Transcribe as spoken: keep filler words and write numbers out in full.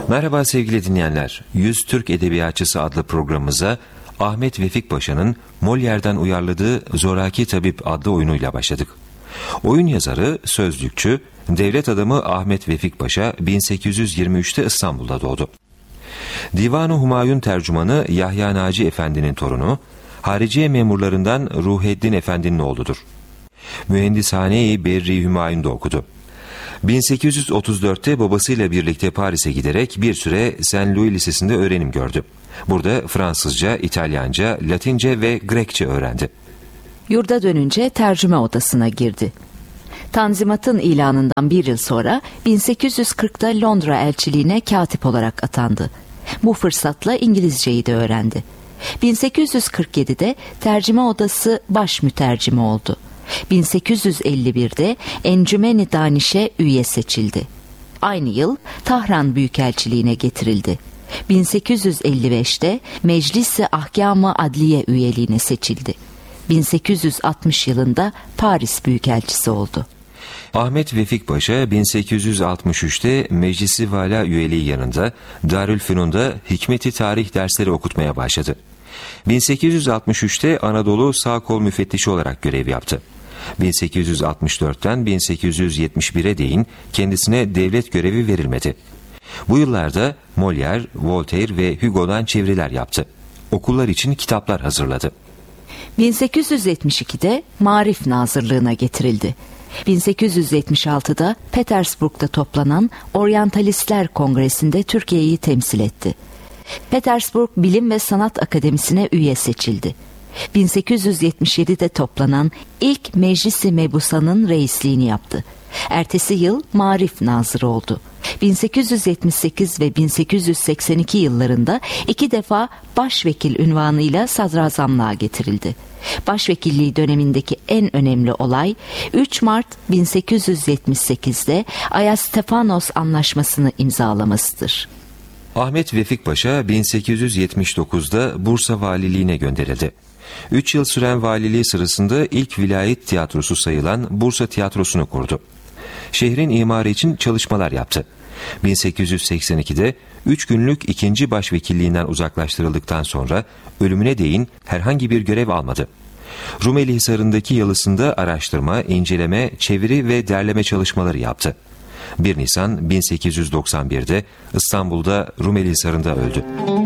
Merhaba sevgili dinleyenler. yüz Türk Edebiyatçısı adlı programımıza Ahmet Vefik Paşa'nın Molière'den uyarladığı Zoraki Tabip adlı oyunuyla başladık. Oyun yazarı, sözlükçü, devlet adamı Ahmet Vefik Paşa bin sekiz yüz yirmi üçte İstanbul'da doğdu. Divan-ı Humayun tercümanı Yahya Naci Efendi'nin torunu, hariciye memurlarından Ruheddin Efendi'nin oğludur. Mühendishane-i Berri Hümayun'da okudu. bin sekiz yüz otuz dörtte babasıyla birlikte Paris'e giderek bir süre Saint Louis Lisesi'nde öğrenim gördü. Burada Fransızca, İtalyanca, Latince ve Grekçe öğrendi. Yurda dönünce tercüme odasına girdi. Tanzimat'ın ilanından bir yıl sonra bin sekiz yüz kırkta Londra elçiliğine katip olarak atandı. Bu fırsatla İngilizceyi de öğrendi. bin sekiz yüz kırk yedide tercüme odası baş mütercimi oldu. bin sekiz yüz elli birde Encümeni Daniş'e üye seçildi. Aynı yıl Tahran Büyükelçiliğine getirildi. bin sekiz yüz elli beşte Meclis-i Ahkâm-ı Adliye üyeliğine seçildi. bin sekiz yüz altmış yılında Paris Büyükelçisi oldu. Ahmet Vefik Paşa bin sekiz yüz altmış üçte Meclis-i Vala üyeliği yanında Darülfünun'da Hikmet-i Tarih dersleri okutmaya başladı. bin sekiz yüz altmış üçte Anadolu Sağ Kol Müfettişi olarak görev yaptı. bin sekiz yüz altmış dörtten bin sekiz yüz yetmiş bire değin kendisine devlet görevi verilmedi. Bu yıllarda Molière, Voltaire ve Hugo'dan çeviriler yaptı. Okullar için kitaplar hazırladı. bin sekiz yüz yetmiş ikide Maarif Nazırlığına getirildi. bin sekiz yüz yetmiş altıda Petersburg'da toplanan Oryantalistler Kongresi'nde Türkiye'yi temsil etti. Petersburg Bilim ve Sanat Akademisi'ne üye seçildi. bin sekiz yüz yetmiş yedide toplanan ilk Meclis-i Mebusa'nın reisliğini yaptı. Ertesi yıl Maarif Nazırı oldu. bin sekiz yüz yetmiş sekiz ve bin sekiz yüz seksen iki yıllarında iki defa başvekil unvanıyla sadrazamlığa getirildi. Başvekilliği dönemindeki en önemli olay üç Mart bin sekiz yüz yetmiş sekizde Ayastefanos Anlaşması'nı imzalamasıdır. Ahmet Vefik Paşa bin sekiz yüz yetmiş dokuzda Bursa Valiliğine gönderildi. Üç yıl süren valiliği sırasında ilk vilayet tiyatrosu sayılan Bursa Tiyatrosu'nu kurdu. Şehrin imarı için çalışmalar yaptı. bin sekiz yüz seksen ikide üç günlük ikinci başvekilliğinden uzaklaştırıldıktan sonra ölümüne değin herhangi bir görev almadı. Rumeli Hisarı'ndaki yalısında araştırma, inceleme, çeviri ve derleme çalışmaları yaptı. bir Nisan bin sekiz yüz doksan birde İstanbul'da Rumeli Hisarı'nda öldü.